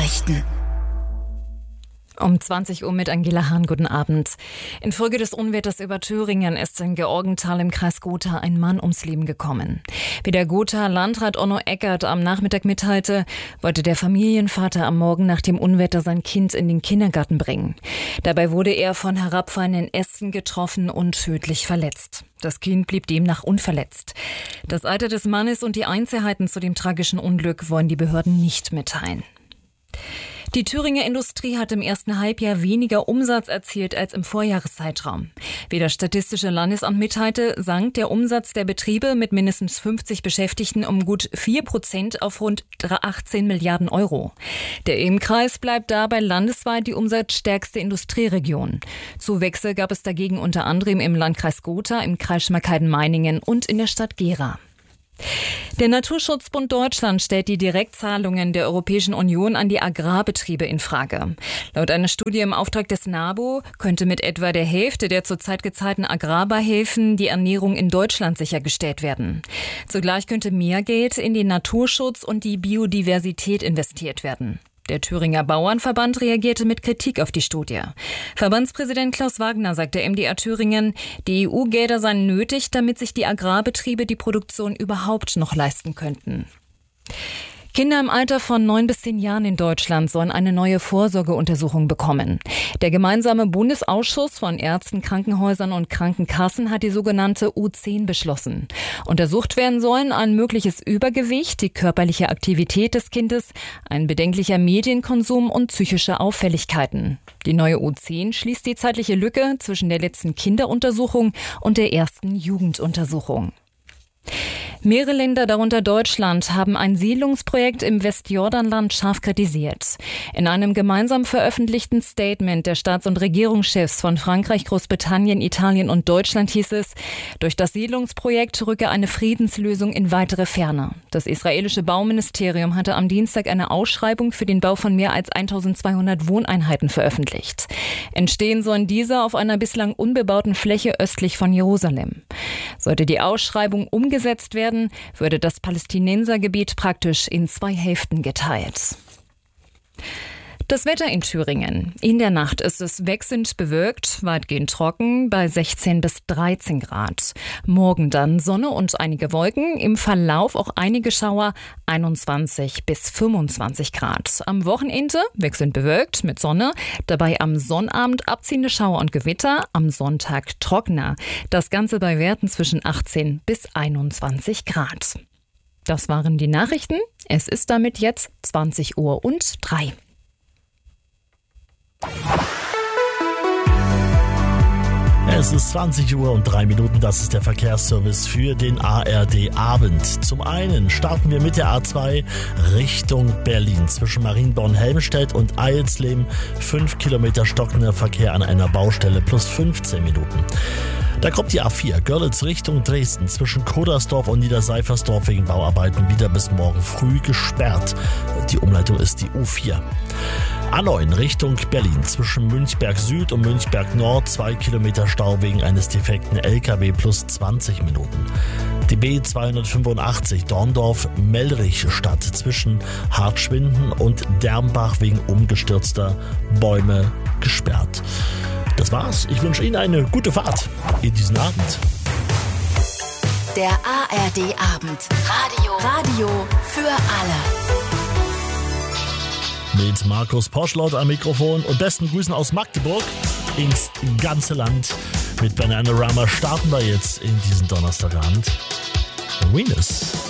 Nachrichten. Um 20 Uhr mit Angela Hahn. Guten Abend. Infolge des Unwetters über Thüringen ist in Georgenthal im Kreis Gotha ein Mann ums Leben gekommen. Wie der Gothaer Landrat Onno Eckert am Nachmittag mitteilte, wollte der Familienvater am Morgen nach dem Unwetter sein Kind in den Kindergarten bringen. Dabei wurde er von herabfallenden Ästen getroffen und tödlich verletzt. Das Kind blieb demnach unverletzt. Das Alter des Mannes und die Einzelheiten zu dem tragischen Unglück wollen die Behörden nicht mitteilen. Die Thüringer Industrie hat im ersten Halbjahr weniger Umsatz erzielt als im Vorjahreszeitraum. Wie das Statistische Landesamt mitteilte, sank der Umsatz der Betriebe mit mindestens 50 Beschäftigten um gut 4% auf rund 18 Milliarden Euro. Der Ilm-Kreis bleibt dabei landesweit die umsatzstärkste Industrieregion. Zuwächse gab es dagegen unter anderem im Landkreis Gotha, im Kreis Schmalkalden-Meiningen und in der Stadt Gera. Der Naturschutzbund Deutschland stellt die Direktzahlungen der Europäischen Union an die Agrarbetriebe in Frage. Laut einer Studie im Auftrag des NABU könnte mit etwa der Hälfte der zurzeit gezahlten Agrarbeihilfen die Ernährung in Deutschland sichergestellt werden. Zugleich könnte mehr Geld in den Naturschutz und die Biodiversität investiert werden. Der Thüringer Bauernverband reagierte mit Kritik auf die Studie. Verbandspräsident Klaus Wagner sagte MDR Thüringen, die EU-Gelder seien nötig, damit sich die Agrarbetriebe die Produktion überhaupt noch leisten könnten. Kinder im Alter von 9 bis 10 Jahren in Deutschland sollen eine neue Vorsorgeuntersuchung bekommen. Der gemeinsame Bundesausschuss von Ärzten, Krankenhäusern und Krankenkassen hat die sogenannte U10 beschlossen. Untersucht werden sollen ein mögliches Übergewicht, die körperliche Aktivität des Kindes, ein bedenklicher Medienkonsum und psychische Auffälligkeiten. Die neue U10 schließt die zeitliche Lücke zwischen der letzten Kinderuntersuchung und der ersten Jugenduntersuchung. Mehrere Länder, darunter Deutschland, haben ein Siedlungsprojekt im Westjordanland scharf kritisiert. In einem gemeinsam veröffentlichten Statement der Staats- und Regierungschefs von Frankreich, Großbritannien, Italien und Deutschland hieß es, durch das Siedlungsprojekt rücke eine Friedenslösung in weitere Ferne. Das israelische Bauministerium hatte am Dienstag eine Ausschreibung für den Bau von mehr als 1200 Wohneinheiten veröffentlicht. Entstehen sollen diese auf einer bislang unbebauten Fläche östlich von Jerusalem. Sollte die Ausschreibung umgesetzt werden, würde das Palästinensergebiet praktisch in 2 Hälften geteilt. Das Wetter in Thüringen. In der Nacht ist es wechselnd bewölkt, weitgehend trocken bei 16 bis 13 Grad. Morgen dann Sonne und einige Wolken, im Verlauf auch einige Schauer, 21 bis 25 Grad. Am Wochenende wechselnd bewölkt mit Sonne, dabei am Sonnabend abziehende Schauer und Gewitter, am Sonntag trockener. Das Ganze bei Werten zwischen 18 bis 21 Grad. Das waren die Nachrichten. Es ist damit jetzt 20:03 Uhr. Es ist 20:03 das ist der Verkehrsservice für den ARD Abend. Zum einen starten wir mit der A2 Richtung Berlin zwischen Marienborn-Helmstedt und Eilsleben. 5 Kilometer stockender Verkehr an einer Baustelle plus 15 Minuten. Da kommt die A4 Görlitz Richtung Dresden zwischen Kodersdorf und Niederseifersdorf wegen Bauarbeiten wieder bis morgen früh gesperrt. Die Umleitung ist die U4. A9 Richtung Berlin zwischen Münchberg Süd und Münchberg Nord 2 Kilometer Stau wegen eines defekten LKW plus 20 Minuten. Die B285 Dorndorf-Mellrich-Stadt zwischen Hartschwinden und Dermbach wegen umgestürzter Bäume gesperrt. Das war's. Ich wünsche Ihnen eine gute Fahrt in diesen Abend. Der ARD Abend. Radio für alle. Mit Markus Poschlaut am Mikrofon und besten Grüßen aus Magdeburg ins ganze Land. Mit Bananarama starten wir jetzt in diesen Donnerstagabend. Venus.